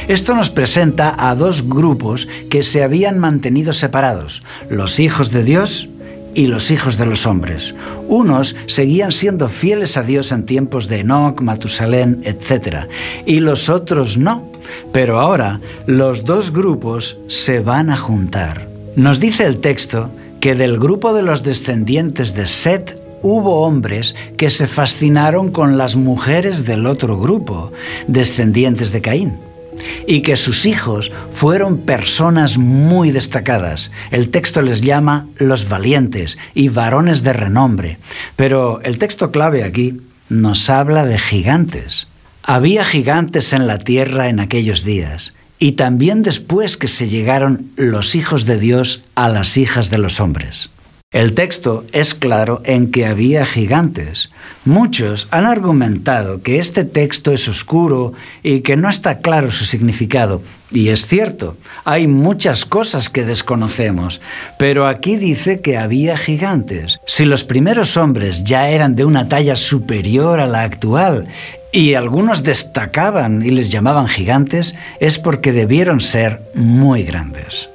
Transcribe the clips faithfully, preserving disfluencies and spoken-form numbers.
Esto nos presenta a dos grupos que se habían mantenido separados, los hijos de Dios y los hijos de los hombres. Unos seguían siendo fieles a Dios en tiempos de Enoc, Matusalén, etcétera, y los otros no. Pero ahora los dos grupos se van a juntar. Nos dice el texto que del grupo de los descendientes de Set hubo hombres que se fascinaron con las mujeres del otro grupo, descendientes de Caín, y que sus hijos fueron personas muy destacadas. El texto les llama los valientes y varones de renombre, pero el texto clave aquí nos habla de gigantes. Había gigantes en la tierra en aquellos días, y también después que se llegaron los hijos de Dios a las hijas de los hombres. El texto es claro en que había gigantes. Muchos han argumentado que este texto es oscuro y que no está claro su significado. Y es cierto, hay muchas cosas que desconocemos, pero aquí dice que había gigantes. Si los primeros hombres ya eran de una talla superior a la actual y algunos destacaban y les llamaban gigantes, es porque debieron ser muy grandes.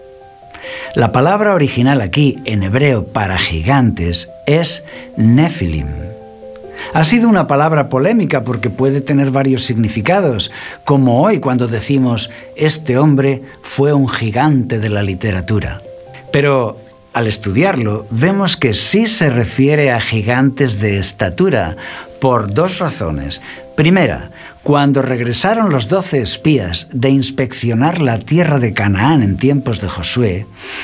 La palabra original aquí, en hebreo, para gigantes, es Nefilim. Ha sido una palabra polémica porque puede tener varios significados, como hoy cuando decimos, este hombre fue un gigante de la literatura. Pero al estudiarlo, vemos que sí se refiere a gigantes de estatura, por dos razones. Primera, cuando regresaron los doce espías de inspeccionar la tierra de Canaán en tiempos de Josué,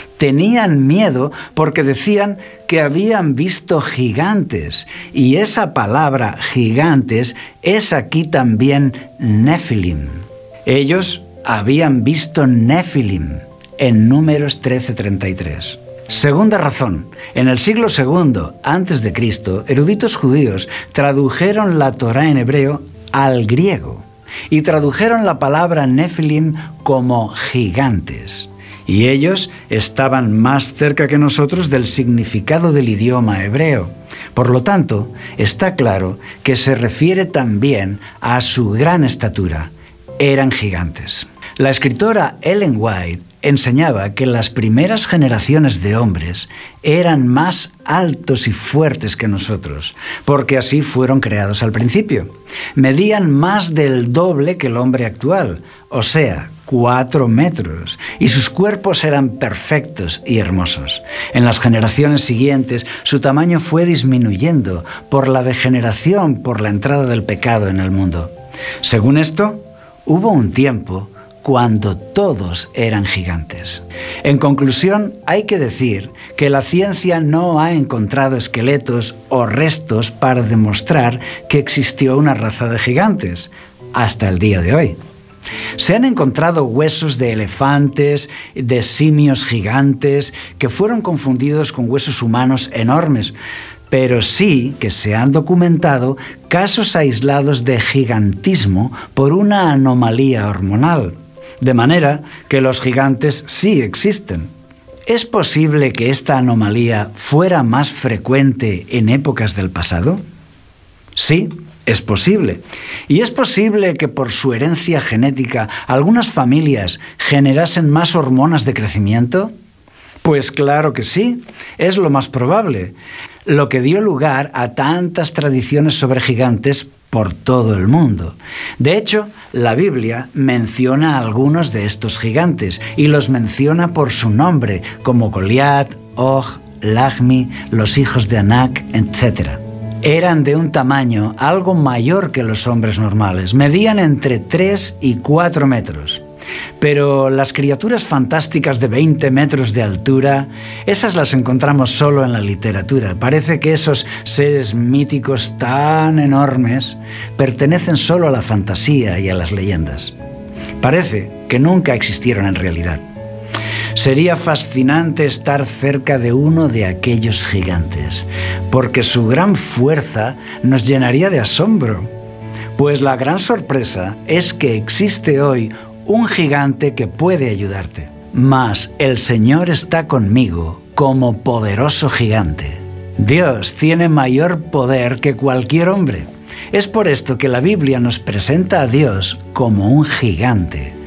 tenían miedo porque decían que habían visto gigantes, y esa palabra gigantes es aquí también Nefilim. Ellos habían visto Nefilim en Números trece treinta y tres. Segunda razón, en el siglo segundo antes de Cristo, eruditos judíos tradujeron la Torá en hebreo al griego y tradujeron la palabra Nefilim como gigantes. Y ellos estaban más cerca que nosotros del significado del idioma hebreo. Por lo tanto, está claro que se refiere también a su gran estatura. Eran gigantes. La escritora Ellen White enseñaba que las primeras generaciones de hombres eran más altos y fuertes que nosotros, porque así fueron creados al principio. Medían más del doble que el hombre actual, o sea, cuatro metros, y sus cuerpos eran perfectos y hermosos. En las generaciones siguientes, su tamaño fue disminuyendo por la degeneración, por la entrada del pecado en el mundo. Según esto, hubo un tiempo cuando todos eran gigantes. En conclusión, hay que decir que la ciencia no ha encontrado esqueletos o restos para demostrar que existió una raza de gigantes, hasta el día de hoy. Se han encontrado huesos de elefantes, de simios gigantes, que fueron confundidos con huesos humanos enormes, pero sí que se han documentado casos aislados de gigantismo por una anomalía hormonal. De manera que los gigantes sí existen. ¿Es posible que esta anomalía fuera más frecuente en épocas del pasado? Sí, es posible. Y es posible que por su herencia genética algunas familias generasen más hormonas de crecimiento. Pues claro que sí, es lo más probable, lo que dio lugar a tantas tradiciones sobre gigantes por todo el mundo. De hecho, la Biblia menciona a algunos de estos gigantes y los menciona por su nombre, como Goliat, Og, Lachmi, los hijos de Anac, etcétera. Eran de un tamaño algo mayor que los hombres normales, medían entre tres y cuatro metros. Pero las criaturas fantásticas de veinte metros de altura, esas las encontramos solo en la literatura. Parece que esos seres míticos tan enormes pertenecen solo a la fantasía y a las leyendas. Parece que nunca existieron en realidad. Sería fascinante estar cerca de uno de aquellos gigantes, porque su gran fuerza nos llenaría de asombro. Pues la gran sorpresa es que existe hoy un gigante que puede ayudarte. Mas el Señor está conmigo como poderoso gigante. Dios tiene mayor poder que cualquier hombre. Es por esto que la Biblia nos presenta a Dios como un gigante.